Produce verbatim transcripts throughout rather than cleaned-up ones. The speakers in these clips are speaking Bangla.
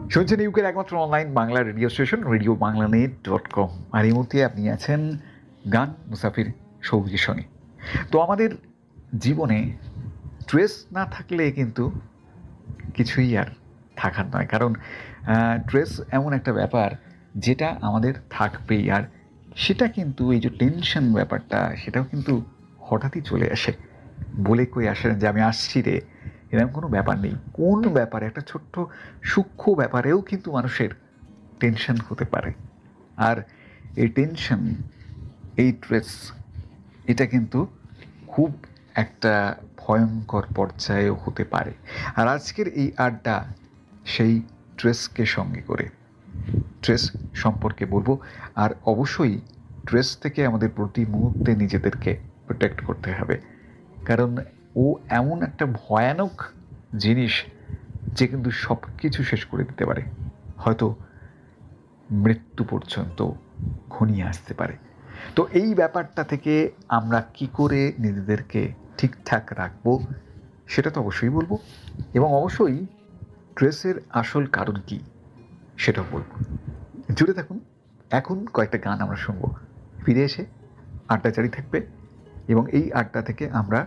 শুনছেন ইউকের একমাত্র online Bangla radio station radio Bangla net dot com. আর এই মুহূর্তে আপনি আছেন গান মুসাফির সৌভিকের সঙ্গে। তো আমাদের জীবনে ট্রেস না থাকলে কিন্তু কিছুই আর থাকার নয়, কারণ ট্রেস এমন একটা ব্যাপার যেটা আমাদের থাকবেই। আর সেটা কিন্তু এই যে টেনশন ব্যাপারটা, সেটাও কিন্তু হঠাৎই চলে আসে, বলে কই আসে না যে আমি আসছি রে, এরকম কোনো ব্যাপার নেই। কোন ব্যাপারে, একটা ছোট্ট সূক্ষ্ম ব্যাপারেও কিন্তু মানুষের টেনশন হতে পারে। আর এই টেনশন, এই ট্রেস, এটা কিন্তু খুব একটা ভয়ঙ্কর পর্যায়েও হতে পারে। আর আজকের এই আড্ডা সেই ট্রেসকে সঙ্গে করে ট্রেস সম্পর্কে বলবো। আর অবশ্যই ট্রেস থেকে আমাদের প্রতি মুহূর্তে নিজেদেরকে প্রোটেক্ট করতে হবে, কারণ ও এমন একটা ভয়ানক জিনিস যে কিন্তু সব কিছু শেষ করে দিতে পারে, হয়তো মৃত্যু পর্যন্ত ঘনিয়ে আসতে পারে। তো এই ব্যাপারটা থেকে আমরা কি করে নিজেদেরকে ঠিকঠাক রাখবো সেটা তো অবশ্যই বলবো, এবং অবশ্যই ট্রেসের আসল কারণ কি সেটাও বলবো। জুড়ে থাকুন। এখন কয়েকটা গান আমরা শুনবো, ফিরে এসে আড্ডা জারি থাকবে, এবং এই আড্ডা থেকে আমরা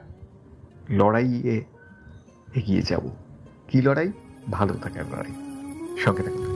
লড়াইয়ে এগিয়ে যাব। কি লড়াই? ভালো থাকার লড়াই। সঙ্গে থাকুন।